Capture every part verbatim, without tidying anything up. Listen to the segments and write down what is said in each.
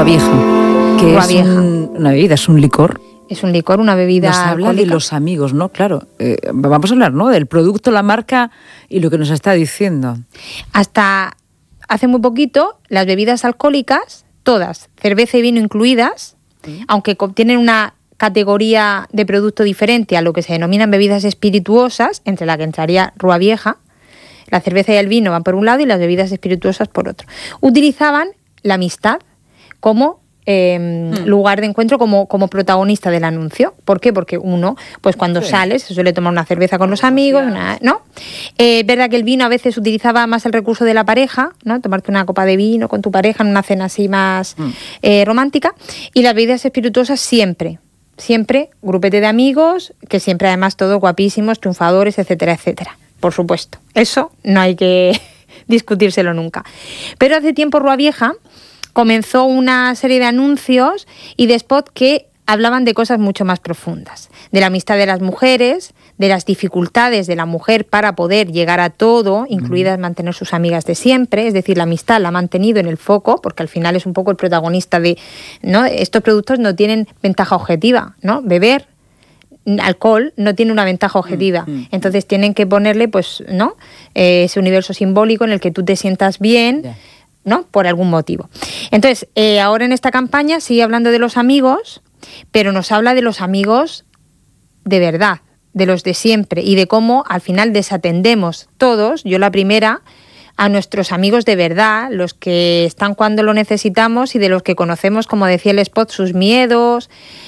Rúa Vieja, que Rúa es Vieja. Un, una bebida, es un licor. Es un licor, una bebida Nos habla alcohólica. de los amigos, ¿no? Claro, eh, vamos a hablar, ¿no? Del producto, la marca y lo que nos está diciendo. Hasta hace muy poquito, las bebidas alcohólicas, todas, cerveza y vino incluidas, sí. aunque tienen una categoría de producto diferente a lo que se denominan bebidas espirituosas, entre la que entraría Rúa Vieja, la cerveza y el vino van por un lado y las bebidas espirituosas por otro. Utilizaban la amistad como eh, hmm. lugar de encuentro, como, como protagonista del anuncio. ¿Por qué? Porque uno, pues cuando sí. sale, se suele tomar una cerveza con los amigos, una, ¿no? Es eh, verdad que el vino a veces utilizaba más el recurso de la pareja, ¿no? Tomarte una copa de vino con tu pareja en una cena así más hmm. eh, romántica. Y las bebidas espirituosas siempre, siempre grupete de amigos, que siempre además todos guapísimos, triunfadores, etcétera, etcétera. Por supuesto, eso no hay que discutírselo nunca. Pero hace tiempo Rúa Vieja comenzó una serie de anuncios y de spot que hablaban de cosas mucho más profundas, de la amistad de las mujeres, de las dificultades de la mujer para poder llegar a todo, incluidas mantener sus amigas de siempre, es decir, la amistad la ha mantenido en el foco, porque al final es un poco el protagonista de, ¿no? Estos productos no tienen ventaja objetiva, ¿no? Beber alcohol no tiene una ventaja objetiva, mm, mm, entonces tienen que ponerle, pues, ¿no? Eh, ese universo simbólico en el que tú te sientas bien, yeah. ¿no? Por algún motivo. Entonces, eh, ahora en esta campaña sigue hablando de los amigos, pero nos habla de los amigos de verdad, de los de siempre, y de cómo al final desatendemos todos, yo la primera, a nuestros amigos de verdad, los que están cuando lo necesitamos y de los que conocemos, como decía el spot, sus miedos,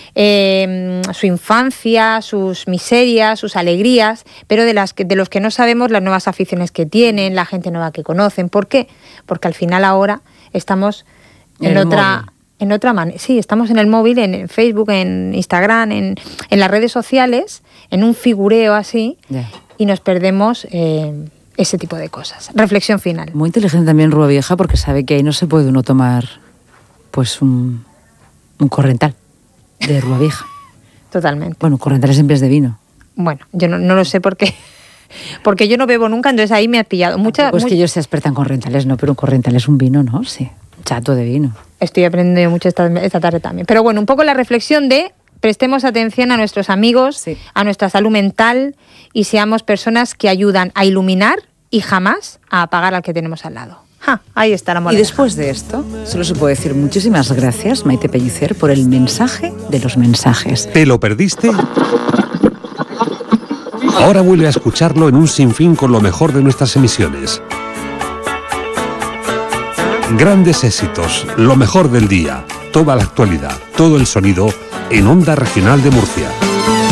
eh, su infancia, sus miserias, sus alegrías, pero de, las que, de los que no sabemos las nuevas aficiones que tienen, la gente nueva que conocen. ¿Por qué? Porque al final ahora estamos en, en otra... En otra manera, sí, estamos en el móvil, en Facebook, en Instagram, en, en las redes sociales, en un figureo así, yeah. y nos perdemos eh, ese tipo de cosas. Reflexión final. Muy inteligente también Rúa Vieja, porque sabe que ahí no se puede uno tomar pues un, un corrental de Rúa Vieja. Totalmente. Bueno, correntales en vez de vino. Bueno, yo no, no lo sé porque, porque yo no bebo nunca, entonces ahí me has pillado. Mucha, pues muy... que yo sea experta en correntales, no, pero un corrental es un vino, ¿no? Sí, chato de vino. Estoy aprendiendo mucho esta, esta tarde también. Pero bueno, un poco la reflexión de prestemos atención a nuestros amigos, sí. a nuestra salud mental y seamos personas que ayudan a iluminar y jamás a apagar al que tenemos al lado. Ja, ahí está la moraleja. Y después de esto, solo se puede decir muchísimas gracias, Maite Pellicer, por el mensaje de los mensajes. ¿Te lo perdiste? Ahora vuelve a escucharlo en un sinfín con lo mejor de nuestras emisiones. Grandes éxitos, lo mejor del día, toda la actualidad, todo el sonido en Onda Regional de Murcia.